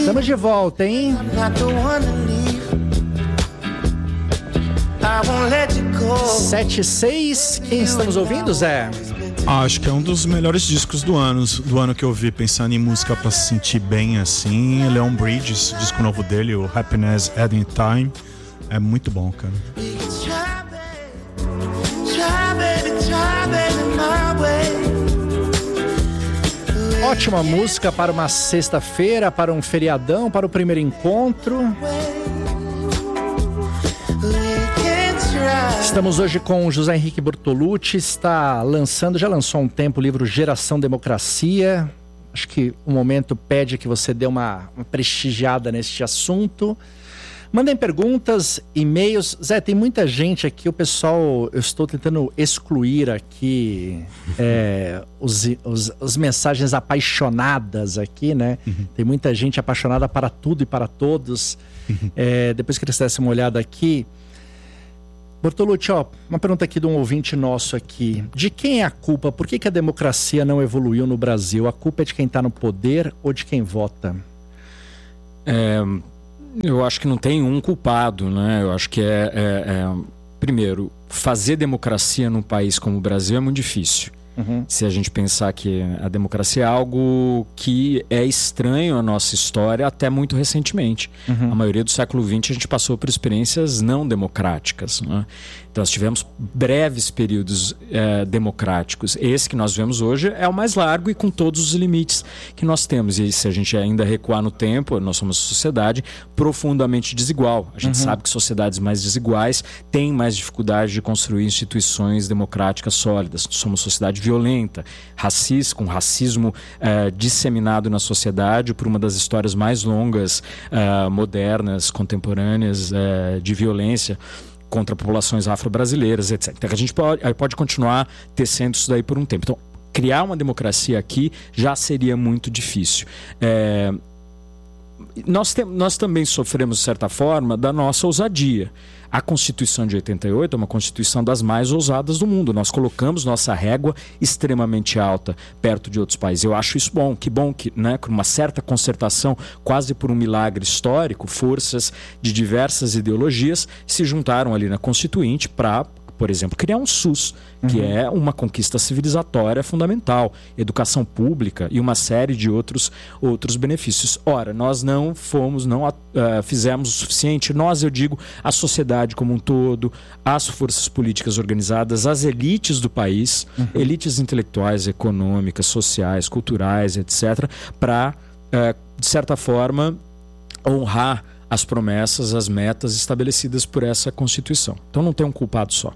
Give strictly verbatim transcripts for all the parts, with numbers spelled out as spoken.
Estamos de volta, hein? sete e seis, quem estamos ouvindo, Zé? Ah, acho que é um dos melhores discos do ano, do ano que eu vi, pensando em música pra se sentir bem assim. Leon Bridges, o disco novo dele, o Happiness Any Time, é muito bom, cara. Ótima música para uma sexta-feira, para um feriadão, para o primeiro encontro. Estamos hoje com o José Henrique Bortolucci, está lançando, já lançou há um tempo o livro Geração Democracia. Acho que o momento pede que você dê uma, uma prestigiada neste assunto. Mandem perguntas, e-mails. Zé, tem muita gente aqui, o pessoal, eu estou tentando excluir aqui é, os, os, as mensagens apaixonadas aqui, né? Uhum. Tem muita gente apaixonada para tudo e para todos. Uhum. É, depois que eles dessem uma olhada aqui. Bortolucci, ó, uma pergunta aqui de um ouvinte nosso aqui. De quem é a culpa? Por que que a democracia não evoluiu no Brasil? A culpa é de quem está no poder ou de quem vota? É, eu acho que não tem um culpado, né? Eu acho que é, é, é... Primeiro, fazer democracia num país como o Brasil é muito difícil. Uhum. Se a gente pensar que a democracia é algo que é estranho à nossa história até muito recentemente. Uhum. A maioria do século vinte a gente passou por experiências não democráticas, né? Então nós tivemos breves períodos é, democráticos. Esse que nós vemos hoje é o mais largo e com todos os limites que nós temos. E se a gente ainda recuar no tempo, nós somos uma sociedade profundamente desigual. A gente uhum. sabe que sociedades mais desiguais têm mais dificuldade de construir instituições democráticas sólidas. Somos sociedade violenta, racista, com racismo uh, disseminado na sociedade por uma das histórias mais longas, uh, modernas, contemporâneas uh, de violência contra populações afro-brasileiras, etcétera. Então, a gente pode, pode continuar tecendo isso daí por um tempo. Então, criar uma democracia aqui já seria muito difícil. É... Nós, tem, nós também sofremos, de certa forma, da nossa ousadia. A Constituição de oitenta e oito é uma Constituição das mais ousadas do mundo. Nós colocamos nossa régua extremamente alta perto de outros países. Eu acho isso bom. Que bom que, né, com uma certa concertação, quase por um milagre histórico, forças de diversas ideologias se juntaram ali na Constituinte para, por exemplo, criar um SUS, que uhum. é uma conquista civilizatória fundamental, educação pública e uma série de outros, outros benefícios. Ora, nós não fomos, não uh, fizemos o suficiente, nós, eu digo, a sociedade como um todo, as forças políticas organizadas, as elites do país, uhum. elites intelectuais, econômicas, sociais, culturais, etcétera, para, uh, de certa forma, honrar as promessas, as metas estabelecidas por essa Constituição. Então não tem um culpado só.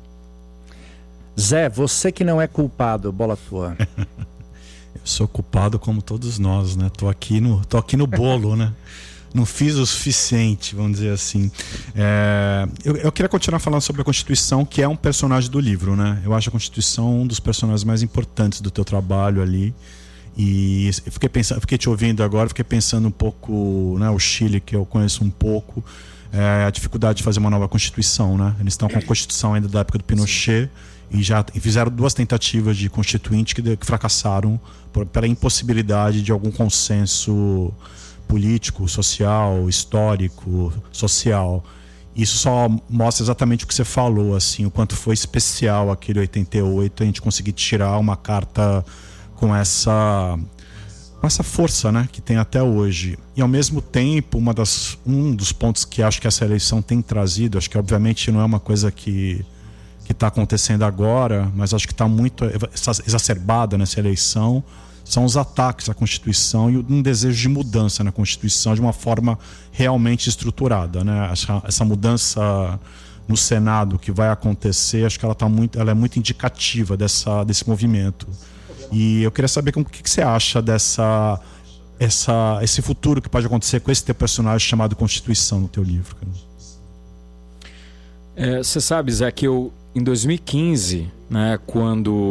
Zé, você que não é culpado, bola tua. Eu sou culpado como todos nós, né? Tô aqui no, tô aqui no bolo, né? Não fiz o suficiente, vamos dizer assim. É, eu, eu queria continuar falando sobre a Constituição, que é um personagem do livro, né? Eu acho a Constituição um dos personagens mais importantes do teu trabalho ali. E eu fiquei pensando, eu fiquei te ouvindo agora, fiquei pensando um pouco, né? O Chile, que eu conheço um pouco, é, a dificuldade de fazer uma nova Constituição, né? Eles estão com a Constituição ainda da época do Pinochet. Sim. E já fizeram duas tentativas de constituinte que, que fracassaram por, pela impossibilidade de algum consenso político, social, histórico, social. Isso só mostra exatamente o que você falou, assim, o quanto foi especial aquele oitenta e oito, a gente conseguir tirar uma carta com essa, com essa força, né, que tem até hoje. E ao mesmo tempo, uma das, um dos pontos que acho que essa eleição tem trazido, acho que obviamente não é uma coisa que que está acontecendo agora, mas acho que está muito exacerbada nessa eleição, são os ataques à Constituição e um desejo de mudança na Constituição de uma forma realmente estruturada, né? Essa, essa mudança no Senado que vai acontecer, acho que ela, tá muito, ela é muito indicativa dessa, desse movimento. E eu queria saber o que, que você acha dessa, essa, esse futuro que pode acontecer com esse teu personagem chamado Constituição no teu livro. É, você sabe, Zé, que eu em dois mil e quinze, né, quando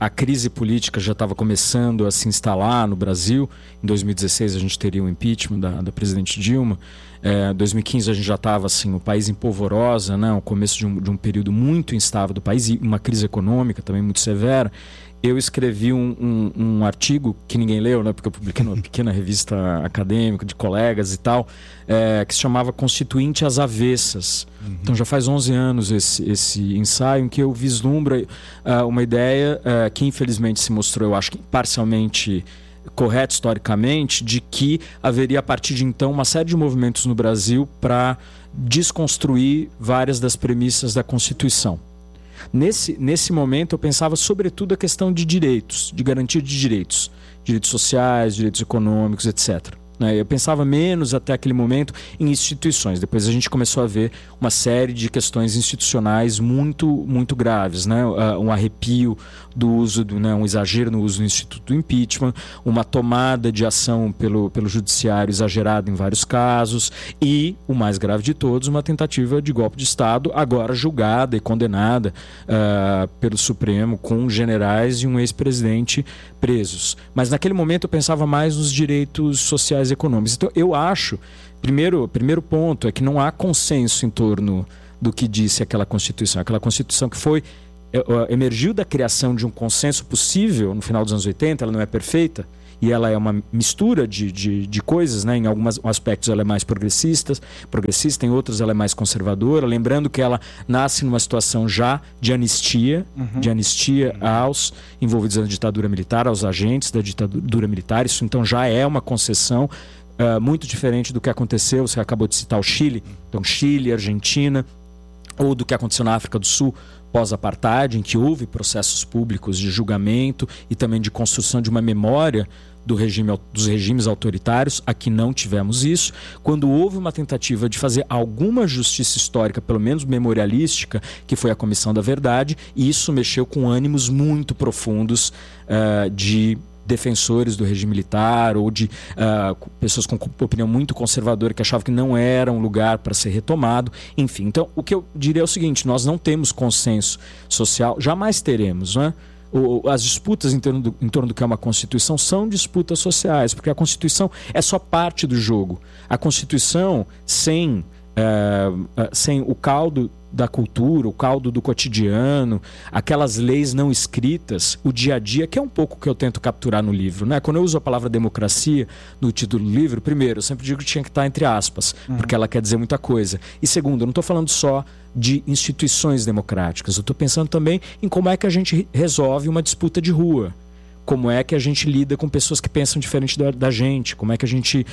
a crise política já estava começando a se instalar no Brasil. Em dois mil e dezesseis a gente teria o impeachment da, da presidente Dilma. Em dois mil e quinze a gente já estava assim, o país em polvorosa, né? O começo de um, de um período muito instável do país e uma crise econômica também muito severa. Eu escrevi um, um, um artigo que ninguém leu, né? Porque eu publiquei numa pequena revista acadêmica de colegas e tal, é, que se chamava Constituinte às Avessas. Uhum. Então já faz onze anos esse, esse ensaio em que eu vislumbro uh, uma ideia uh, que infelizmente se mostrou, eu acho que parcialmente correta historicamente, de que haveria a partir de então uma série de movimentos no Brasil para desconstruir várias das premissas da Constituição. Nesse, nesse momento eu pensava sobretudo a questão de direitos, de garantia de direitos, direitos sociais, direitos econômicos, etcétera. Eu pensava menos até aquele momento em instituições. Depois a gente começou a ver uma série de questões institucionais muito, muito graves, né? Um arrepio do uso, do, né? um exagero no uso do instituto do impeachment, uma tomada de ação pelo, pelo judiciário exagerada em vários casos e, o mais grave de todos, uma tentativa de golpe de Estado, agora julgada e condenada uh, pelo Supremo, com generais e um ex-presidente presos. Mas naquele momento eu pensava mais nos direitos sociais e econômicos. Então eu acho, primeiro, primeiro ponto é que não há consenso em torno do que disse aquela Constituição. Aquela Constituição que foi, emergiu da criação de um consenso possível no final dos anos oitenta, ela não é perfeita, e ela é uma mistura de, de, de coisas, né? Em alguns aspectos ela é mais progressista, progressista, em outros ela é mais conservadora, lembrando que ela nasce numa situação já de anistia, uhum. de anistia aos envolvidos na ditadura militar, aos agentes da ditadura militar. Isso então já é uma concessão uh, muito diferente do que aconteceu. Você acabou de citar o Chile, então Chile, Argentina, ou do que aconteceu na África do Sul pós-apartheid, em que houve processos públicos de julgamento e também de construção de uma memória do regime, dos regimes autoritários. Aqui não tivemos isso. Quando houve uma tentativa de fazer alguma justiça histórica, pelo menos memorialística, que foi a Comissão da Verdade, e isso mexeu com ânimos muito profundos uh, de defensores do regime militar ou de uh, pessoas com opinião muito conservadora que achavam que não era um lugar para ser retomado. Enfim, então o que eu diria é o seguinte: nós não temos consenso social, jamais teremos, né? As disputas em torno, do, em torno do que é uma Constituição são disputas sociais, porque a Constituição é só parte do jogo. A Constituição, sem, é, sem o caldo da cultura, o caldo do cotidiano, aquelas leis não escritas, o dia a dia, que é um pouco o que eu tento capturar no livro, né? Quando eu uso a palavra democracia no título do livro, primeiro, eu sempre digo que tinha que estar entre aspas, uhum. porque ela quer dizer muita coisa. E segundo, eu não estou falando só de instituições democráticas, eu estou pensando também em como é que a gente resolve uma disputa de rua. Como é que a gente lida com pessoas que pensam diferente da, da gente, como é que a gente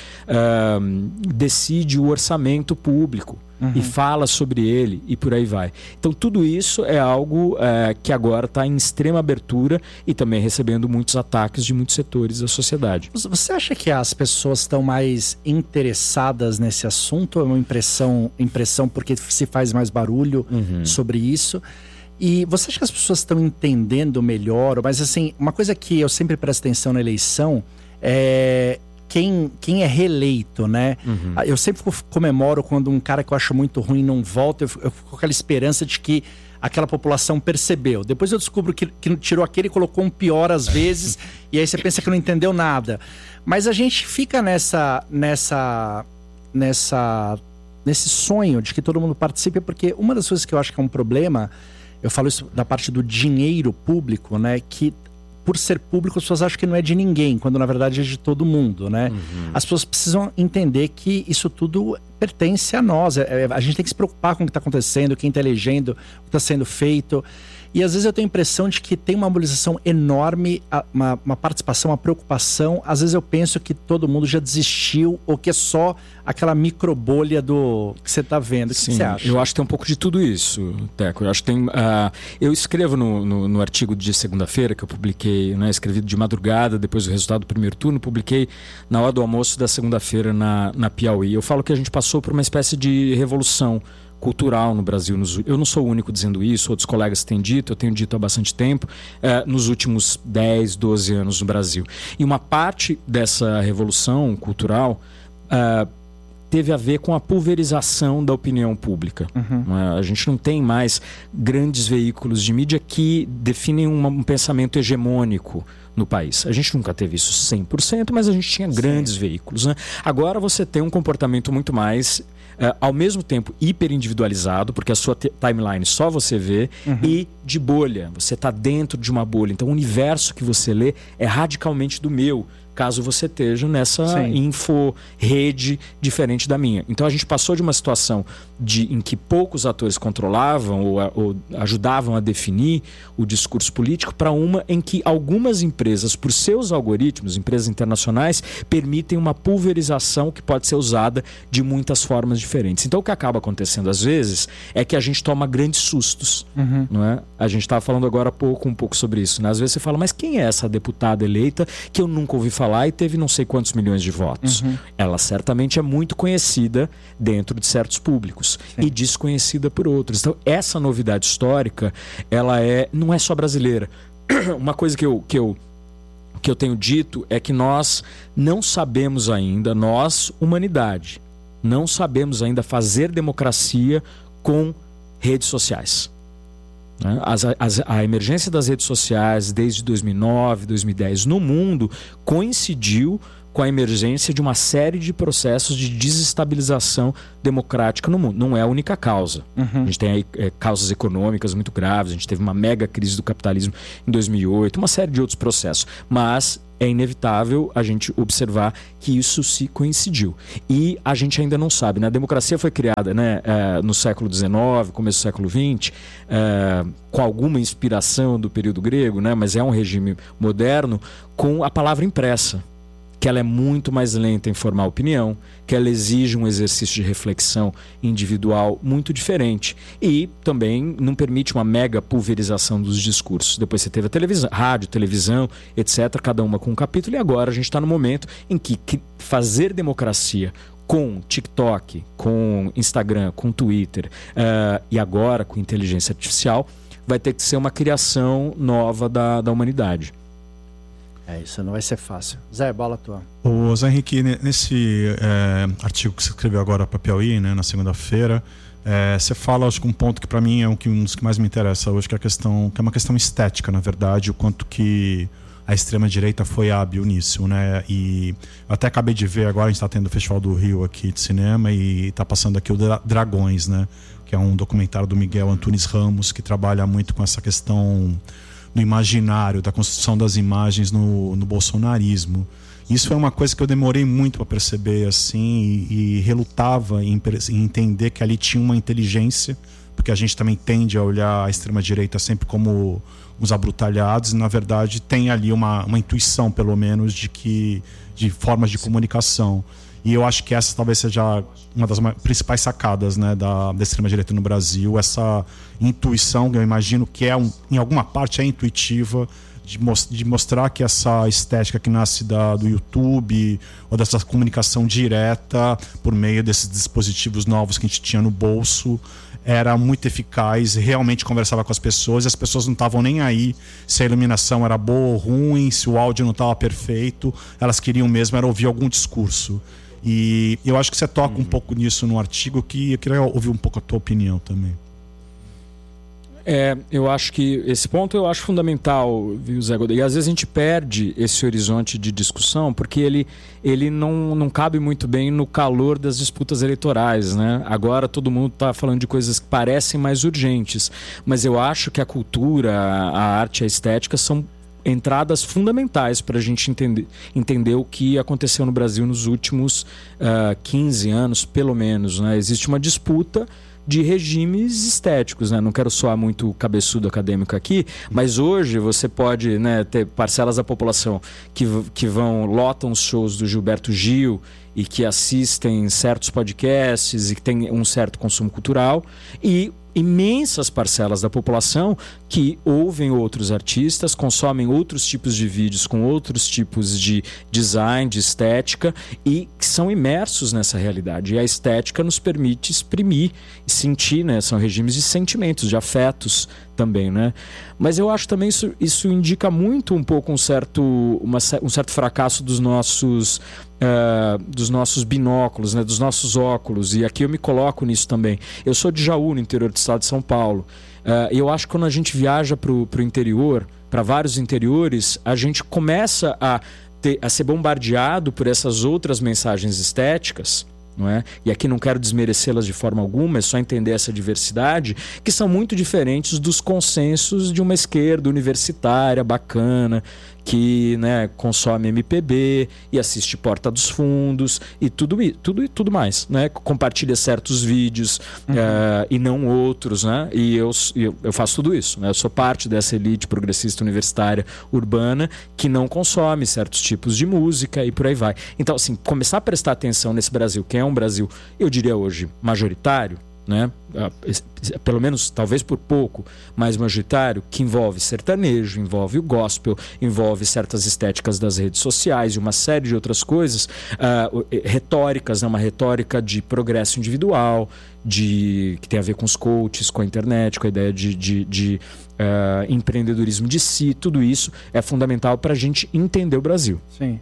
uh, decide o orçamento público uhum. e fala sobre ele e por aí vai. Então tudo isso é algo uh, que agora está em extrema abertura e também recebendo muitos ataques de muitos setores da sociedade. Você acha que as pessoas estão mais interessadas nesse assunto ou é uma impressão, impressão porque se faz mais barulho uhum. sobre isso? E você acha que as pessoas estão entendendo melhor? Mas assim, uma coisa que eu sempre presto atenção na eleição é quem, quem é reeleito, né? Uhum. Eu sempre comemoro quando um cara que eu acho muito ruim não volta, eu fico, eu fico com aquela esperança de que aquela população percebeu. Depois eu descubro que, que tirou aquele e colocou um pior às vezes, e aí você pensa que não entendeu nada. Mas a gente fica nessa, nessa, nessa, nesse sonho de que todo mundo participe, porque uma das coisas que eu acho que é um problema... Eu falo isso da parte do dinheiro público, né? Que por ser público as pessoas acham que não é de ninguém, quando na verdade é de todo mundo, né? Uhum. As pessoas precisam entender que isso tudo pertence a nós. É, a gente tem que se preocupar com o que está acontecendo, quem está elegendo, o que está sendo feito. E às vezes eu tenho a impressão de que tem uma mobilização enorme, uma, uma participação, uma preocupação. Às vezes eu penso que todo mundo já desistiu ou que é só aquela microbolha do que você está vendo. O que Sim, você acha? Eu acho que tem um pouco de tudo isso, Teco. Eu acho que tem. Uh, eu escrevo no, no, no artigo de segunda-feira que eu publiquei, né, escrevi de madrugada, depois do resultado do primeiro turno, publiquei na hora do almoço da segunda-feira na, na Piauí. Eu falo que a gente passou por uma espécie de revolução cultural no Brasil. Eu não sou o único dizendo isso, outros colegas têm dito, eu tenho dito há bastante tempo, eh, nos últimos dez, doze anos no Brasil. E uma parte dessa revolução cultural eh, teve a ver com a pulverização da opinião pública. Uhum. A gente não tem mais grandes veículos de mídia que definem uma, um pensamento hegemônico no país. A gente nunca teve isso cem por cento, mas a gente tinha grandes Sim. veículos, né? Agora você tem um comportamento muito mais... Uh, ao mesmo tempo hiperindividualizado, porque a sua timeline só você vê, uhum. e de bolha. Você está dentro de uma bolha. Então o universo que você lê é radicalmente do meu, caso você esteja nessa info-rede diferente da minha. Então a gente passou de uma situação de, em que poucos atores controlavam ou, ou ajudavam a definir o discurso político para uma em que algumas empresas, por seus algoritmos, empresas internacionais, permitem uma pulverização que pode ser usada de muitas formas diferentes. Então o que acaba acontecendo às vezes é que a gente toma grandes sustos. Uhum. Não é? A gente estava falando agora há pouco um pouco sobre isso. Né? Às vezes você fala, mas quem é essa deputada eleita que eu nunca ouvi falar e teve não sei quantos milhões de votos? Uhum. Ela certamente é muito conhecida dentro de certos públicos. Sim. E desconhecida por outros. Então essa novidade histórica, ela é, não é só brasileira. Uma coisa que eu, que, eu, que eu tenho dito é que nós não sabemos ainda, nós, humanidade, não sabemos ainda fazer democracia com redes sociais. As, as, a emergência das redes sociais desde dois mil e nove, dois mil e dez no mundo coincidiu com a emergência de uma série de processos de desestabilização democrática no mundo. Não é a única causa. Uhum. A gente tem aí é, causas econômicas muito graves, a gente teve uma mega crise do capitalismo em dois mil e oito, uma série de outros processos. Mas é inevitável a gente observar que isso se coincidiu. E a gente ainda não sabe. Né? A democracia foi criada, né, é, no século dezenove, começo do século vinte, é, com alguma inspiração do período grego, né, mas é um regime moderno com a palavra impressa, que ela é muito mais lenta em formar opinião, que ela exige um exercício de reflexão individual muito diferente e também não permite uma mega pulverização dos discursos. Depois você teve a televisão, rádio, televisão, etcétera, cada uma com um capítulo, e agora a gente está no momento em que fazer democracia com TikTok, com Instagram, com Twitter uh, e agora com inteligência artificial vai ter que ser uma criação nova da, da humanidade. É, isso não vai ser fácil. Zé, bola tua. Ô, Zé Henrique, nesse é, artigo que você escreveu agora para a Piauí, né, na segunda-feira, é, você fala, acho que um ponto que para mim é um, que, um dos que mais me interessa hoje, que é, a questão, que é uma questão estética, na verdade, o quanto que a extrema-direita foi hábil nisso, né? E eu até acabei de ver agora, a gente está tendo o Festival do Rio aqui de cinema e está passando aqui o Dragões, né? Que é um documentário do Miguel Antunes Ramos, que trabalha muito com essa questão do imaginário, da construção das imagens no, no bolsonarismo. Isso foi uma coisa que eu demorei muito para perceber, assim, e, e relutava em, em entender que ali tinha uma inteligência, porque a gente também tende a olhar a extrema-direita sempre como uns abrutalhados, e na verdade tem ali uma, uma intuição, pelo menos, de, que, de formas de comunicação. E eu acho que essa talvez seja uma das principais sacadas, né, da, da extrema-direita no Brasil, essa intuição, que eu imagino que é um, em alguma parte é intuitiva, de, most, de mostrar que essa estética que nasce da, do YouTube, ou dessa comunicação direta por meio desses dispositivos novos que a gente tinha no bolso, era muito eficaz, realmente conversava com as pessoas, e as pessoas não estavam nem aí se a iluminação era boa ou ruim, se o áudio não estava perfeito, elas queriam mesmo era ouvir algum discurso. E eu acho que você toca um pouco nisso no artigo, que eu queria ouvir um pouco a tua opinião também. É, eu acho que esse ponto eu acho fundamental, viu, Zé Godoy? E às vezes a gente perde esse horizonte de discussão porque ele, ele não, não cabe muito bem no calor das disputas eleitorais, né? Agora todo mundo está falando de coisas que parecem mais urgentes, mas eu acho que a cultura, a arte e a estética são entradas fundamentais para a gente entender, entender o que aconteceu no Brasil nos últimos uh, quinze anos, pelo menos, né? Existe uma disputa de regimes estéticos, né? Não quero soar muito cabeçudo acadêmico aqui, mas hoje você pode, né, ter parcelas da população que, que vão, lotam os shows do Gilberto Gil e que assistem certos podcasts e que tem um certo consumo cultural, e imensas parcelas da população que ouvem outros artistas, consomem outros tipos de vídeos com outros tipos de design, de estética, e que são imersos nessa realidade. E a estética nos permite exprimir e sentir, né? São regimes de sentimentos, de afetos também, né? Mas eu acho também isso, isso indica muito um pouco um certo, uma, um certo fracasso dos nossos uh, dos nossos binóculos, né, dos nossos óculos, e aqui eu me coloco nisso também. Eu sou de Jaú, no interior do estado de São Paulo. Uh, eu acho que quando a gente viaja para o interior, para vários interiores, a gente começa a, ter, a ser bombardeado por essas outras mensagens estéticas, não é? E aqui não quero desmerecê-las de forma alguma, é só entender essa diversidade, que são muito diferentes dos consensos de uma esquerda universitária, bacana, que, né, consome M P B e assiste Porta dos Fundos e tudo, tudo, tudo mais, né? Compartilha certos vídeos, uhum. uh, e não outros, né? E eu, eu, eu faço tudo isso, né? Eu sou parte dessa elite progressista universitária urbana que não consome certos tipos de música e por aí vai. Então, assim, começar a prestar atenção nesse Brasil, que é um Brasil, eu diria hoje, majoritário, né? Pelo menos, talvez por pouco, mais majoritário, que envolve sertanejo, envolve o gospel, envolve certas estéticas das redes sociais e uma série de outras coisas, uh, retóricas, né? Uma retórica de progresso individual, de, que tem a ver com os coaches, com a internet, com a ideia de, de, de uh, empreendedorismo de si. Tudo isso é fundamental para a gente entender o Brasil. Sim.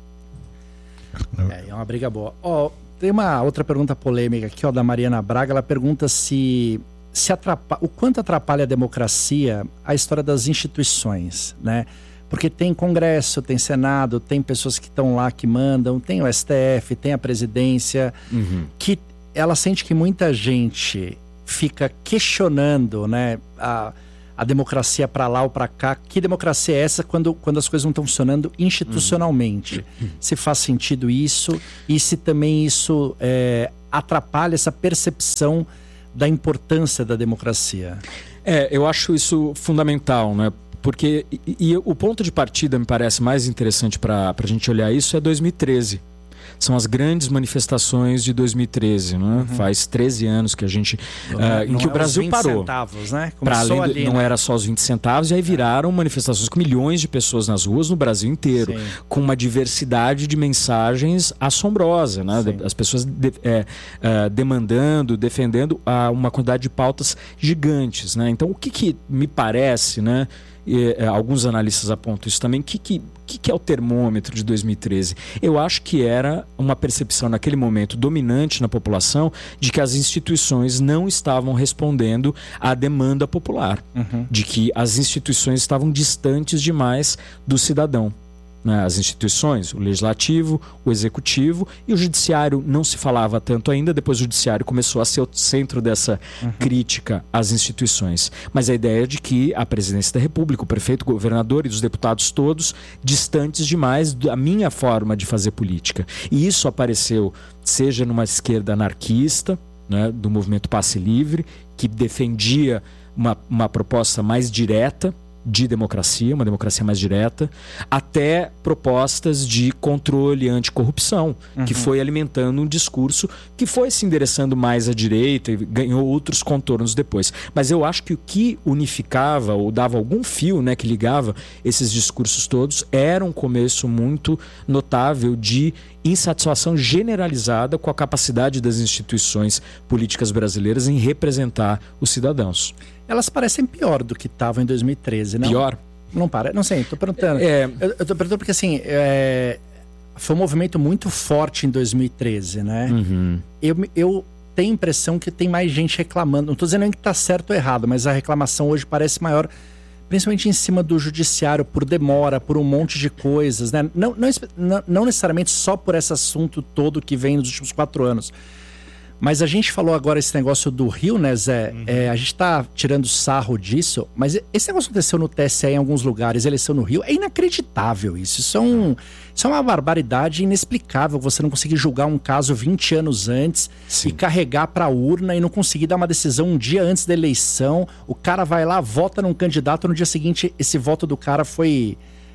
É, é uma briga boa. Ó, oh, tem uma outra pergunta polêmica aqui, ó, da Mariana Braga. Ela pergunta se, se atrapalha, o quanto atrapalha a democracia a história das instituições, né? Porque tem Congresso, tem Senado, tem pessoas que estão lá que mandam, tem o S T F, tem a presidência, uhum. que ela sente que muita gente fica questionando, né, a, a democracia para lá ou para cá. Que democracia é essa quando, quando as coisas não estão funcionando institucionalmente? Uhum. Se faz sentido isso e se também isso é, atrapalha essa percepção da importância da democracia? É, eu acho isso fundamental, né? Porque e, e o ponto de partida me parece mais interessante para a gente olhar isso é dois mil e treze. São as grandes manifestações de dois mil e treze, né? Uhum. Faz treze anos que a gente... Não, uh, em não que é o Brasil os vinte parou. Centavos, né? Para além do, ali, não né? era só os vinte centavos, e aí viraram manifestações com milhões de pessoas nas ruas no Brasil inteiro. Sim. Com uma diversidade de mensagens assombrosa, né? Sim. As pessoas de, é, uh, demandando, defendendo uh, uma quantidade de pautas gigantes, né? Então, o que, que me parece, né? E, é, alguns analistas apontam isso também. O que, que, que é o termômetro de dois mil e treze? Eu acho que era uma percepção naquele momento dominante na população de que as instituições não estavam respondendo à demanda popular, uhum. de que as instituições estavam distantes demais do cidadão. As instituições, o legislativo, o executivo e o judiciário não se falava tanto ainda. Depois o judiciário começou a ser o centro dessa uhum. crítica às instituições. Mas a ideia é de que a presidência da República, o prefeito, o governador e os deputados todos distantes demais da minha forma de fazer política. E isso apareceu seja numa esquerda anarquista, né, do movimento Passe Livre, que defendia uma, uma proposta mais direta de democracia, uma democracia mais direta, até propostas de controle anticorrupção, uhum. que foi alimentando um discurso que foi se endereçando mais à direita e ganhou outros contornos depois. Mas eu acho que o que unificava ou dava algum fio, né, que ligava esses discursos todos era um começo muito notável de insatisfação generalizada com a capacidade das instituições políticas brasileiras em representar os cidadãos. Elas parecem pior do que estavam em dois mil e treze, não? Pior? Não para, não sei, estou perguntando. É... Eu, eu tô perguntando porque assim, é... foi um movimento muito forte em dois mil e treze, né? Uhum. Eu, eu tenho a impressão que tem mais gente reclamando. Não estou dizendo nem que está certo ou errado, mas a reclamação hoje parece maior, principalmente em cima do judiciário, por demora, por um monte de coisas, né? Não, não, não necessariamente só por esse assunto todo que vem nos últimos quatro anos. Mas a gente falou agora esse negócio do Rio, né, Zé? Uhum. É, a gente tá tirando sarro disso, mas esse negócio aconteceu no T S E em alguns lugares, eleição no Rio, é inacreditável isso. Isso é, um, isso é uma barbaridade inexplicável, você não conseguir julgar um caso vinte anos antes, sim, e carregar pra urna e não conseguir dar uma decisão um dia antes da eleição. O cara vai lá, vota num candidato, no dia seguinte esse voto do cara foi,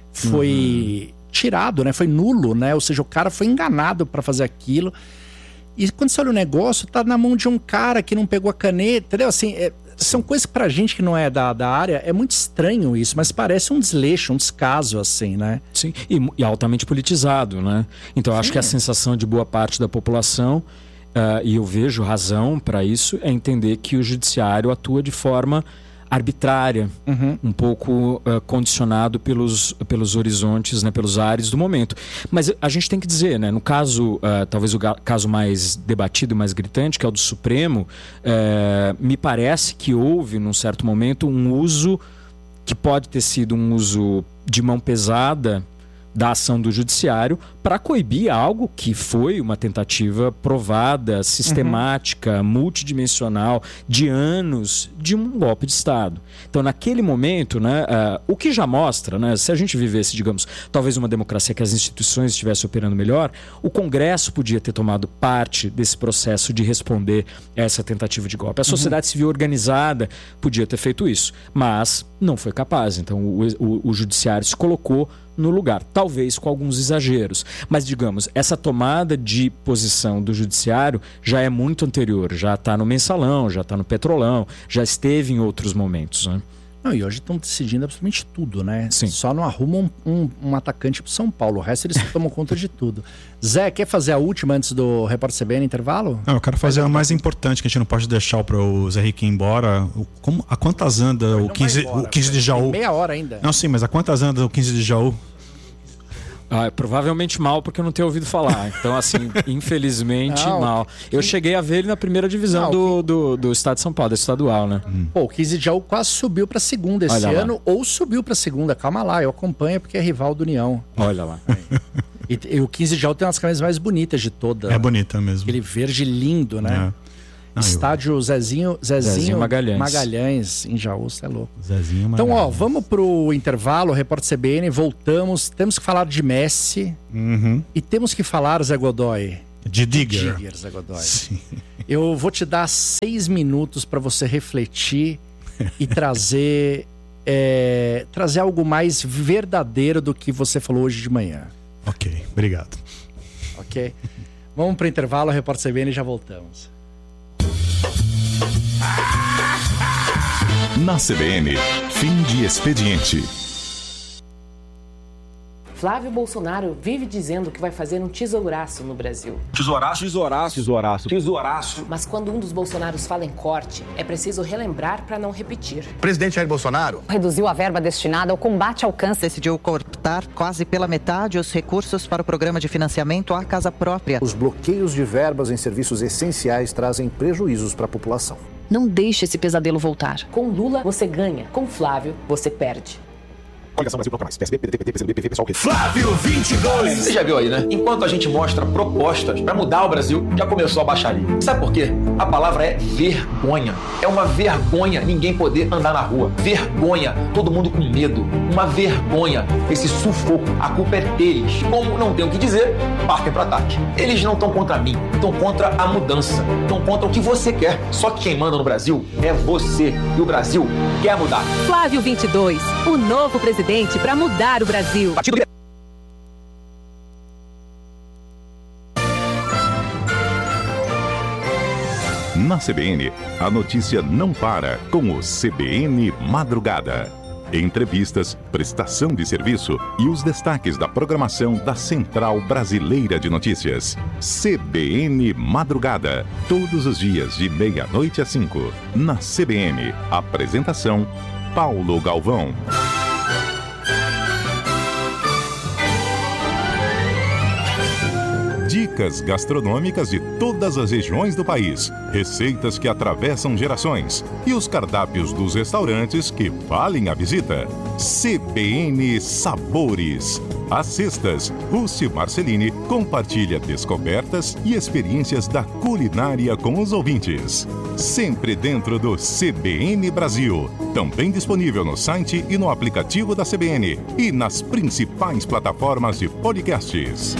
foi uhum. tirado, né? Foi nulo, né? Ou seja, o cara foi enganado pra fazer aquilo. E quando você olha o negócio, tá na mão de um cara que não pegou a caneta, entendeu? Assim, é, são coisas que pra gente que não é da, da área, é muito estranho isso, mas parece um desleixo, um descaso, assim, né? Sim, e, e altamente politizado, né? Então eu acho que a sensação de boa parte da população, uh, e eu vejo razão para isso, é entender que o judiciário atua de forma arbitrária, uhum. um pouco uh, condicionado pelos, pelos horizontes, né, pelos ares do momento. Mas a gente tem que dizer, né, no caso, uh, talvez o caso mais debatido, mais gritante, que é o do Supremo, uh, me parece que houve, num certo momento, um uso que pode ter sido um uso de mão pesada da ação do judiciário para coibir algo que foi uma tentativa provada, sistemática, uhum. multidimensional, de anos de um golpe de Estado. Então, naquele momento, né, uh, o que já mostra, né, se a gente vivesse, digamos, talvez uma democracia que as instituições estivessem operando melhor, o Congresso podia ter tomado parte desse processo de responder a essa tentativa de golpe. A sociedade uhum. civil organizada podia ter feito isso, mas não foi capaz. Então, o, o, o judiciário se colocou no lugar, talvez com alguns exageros. Mas, digamos, essa tomada de posição do judiciário já é muito anterior, já está no Mensalão, já está no Petrolão, já esteve em outros momentos, né? Não, e hoje estão decidindo absolutamente tudo, né? Sim. Só não arrumam um, um, um atacante pro São Paulo, o resto eles tomam conta de tudo. Zé, quer fazer a última antes do Repórter C B N intervalo? Não, eu quero fazer a mais importante, que a gente não pode deixar para o Zé Henrique ir embora. Como, a quantas anda o quinze, embora, o quinze de Jaú? Meia hora ainda. Não, sim, mas a quantas anda o quinze de Jaú? Ah, provavelmente mal, porque eu não tenho ouvido falar. Então, assim, infelizmente, não, mal. Eu que... cheguei a ver ele na primeira divisão não, do, que... do, do Estado de São Paulo, da estadual, né? Hum. Pô, o quinze de Jaú quase subiu pra segunda esse Olha ano, lá. ou subiu pra segunda. Calma lá, eu acompanho porque é rival do União. Olha lá. E, e o quinze de Jaú tem umas camisas mais bonitas de todas. É bonita mesmo. Aquele verde lindo, né? É. Não, Estádio eu... Zezinho, Zezinho, Zezinho Magalhães. Magalhães, em Jaú, você é louco. Zezinho Magalhães. Então, ó, vamos pro intervalo, Repórter C B N, voltamos. Temos que falar de Messi uhum. e temos que falar, Zé Godoy, de Digger. De Digger, Zé Godoy. Sim. Eu vou te dar seis minutos para você refletir e trazer, é, trazer algo mais verdadeiro do que você falou hoje de manhã. Ok, obrigado. Ok? Vamos pro intervalo, Repórter C B N, e já voltamos. Na C B N, fim de expediente. Flávio Bolsonaro vive dizendo que vai fazer um tesouraço no Brasil. Tesouraço, tesouraço, tesouraço, tesouraço. Mas quando um dos Bolsonaros fala em corte, é preciso relembrar para não repetir. O presidente Jair Bolsonaro reduziu a verba destinada ao combate ao câncer. Decidiu cortar quase pela metade os recursos para o programa de financiamento à casa própria. Os bloqueios de verbas em serviços essenciais trazem prejuízos para a população. Não deixe esse pesadelo voltar. Com Lula, você ganha. Com Flávio, você perde. Coligação Brasil Bloco Mais. P S B, P D T, P T, P C B, P V, pessoal. Flávio vinte e dois. Você já viu aí, né? Enquanto a gente mostra propostas para mudar o Brasil, já começou a baixaria. Sabe por quê? A palavra é vergonha. É uma vergonha ninguém poder andar na rua. Vergonha. Todo mundo com medo. Uma vergonha. Esse sufoco. A culpa é deles. Como não tem o que dizer, partem para ataque. Eles não estão contra mim. Estão contra a mudança. Estão contra o que você quer. Só que quem manda no Brasil é você. E o Brasil quer mudar. Flávio vinte e dois. O novo presidente para mudar o Brasil. Partido... Na C B N, a notícia não para com o C B N Madrugada. Entrevistas, prestação de serviço e os destaques da programação da Central Brasileira de Notícias. C B N Madrugada. Todos os dias de meia-noite às cinco. Na C B N. Apresentação: Paulo Galvão. Dicas gastronômicas de todas as regiões do país, receitas que atravessam gerações e os cardápios dos restaurantes que valem a visita. C B N Sabores. Às sextas, Rússi Marcelini compartilha descobertas e experiências da culinária com os ouvintes. Sempre dentro do C B N Brasil. Também disponível no site e no aplicativo da C B N e nas principais plataformas de podcasts.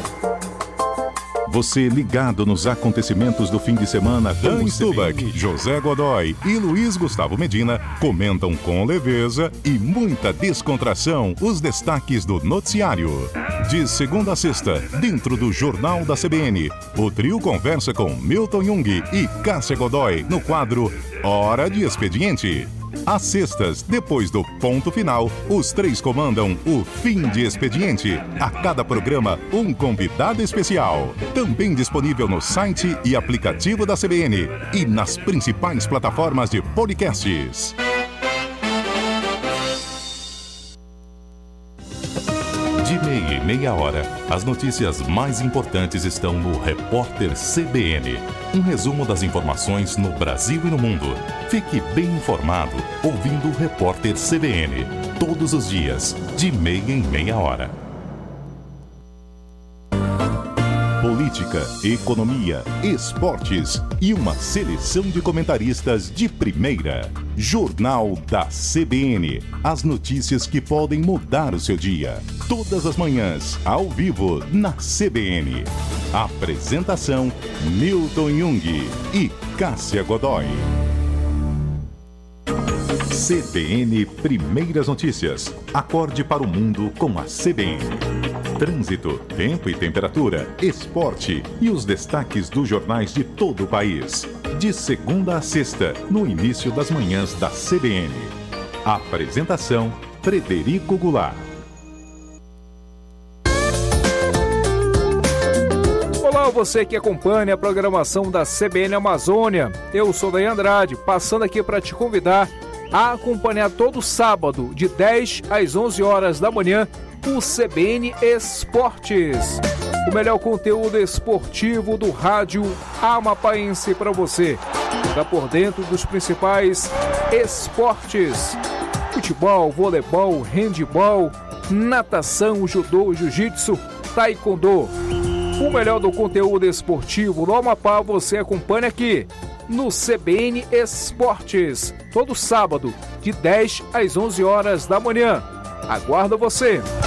Você ligado nos acontecimentos do fim de semana, Dan Stubach, José Godoy e Luiz Gustavo Medina comentam com leveza e muita descontração os destaques do noticiário. De segunda a sexta, dentro do Jornal da C B N, o trio conversa com Milton Jung e Cássia Godoy no quadro Hora de Expediente. Às sextas, depois do ponto final, os três comandam o Fim de Expediente. A cada programa, um convidado especial. Também disponível no site e aplicativo da C B N e nas principais plataformas de podcasts. meia hora, as notícias mais importantes estão no Repórter C B N. Um resumo das informações no Brasil e no mundo. Fique bem informado ouvindo o Repórter C B N. Todos os dias, de meia em meia hora. Política, economia, esportes e uma seleção de comentaristas de primeira. Jornal da C B N. As notícias que podem mudar o seu dia. Todas as manhãs, ao vivo, na C B N. Apresentação: Milton Jung e Cássia Godoy. C B N Primeiras Notícias. Acorde para o mundo com a C B N. Trânsito, tempo e temperatura, esporte e os destaques dos jornais de todo o país. De segunda a sexta, no início das manhãs da C B N. Apresentação: Frederico Goulart. Olá, você que acompanha a programação da C B N Amazônia. Eu sou Daí Andrade, passando aqui para te convidar a acompanhar todo sábado, de dez às onze horas da manhã, o C B N Esportes. O melhor conteúdo esportivo do rádio amapaense para você. Fica por dentro dos principais esportes: futebol, voleibol, handebol, natação, judô, jiu-jitsu, taekwondo. O melhor do conteúdo esportivo do Amapá você acompanha aqui no C B N Esportes, todo sábado, de dez às onze horas da manhã. Aguardo você!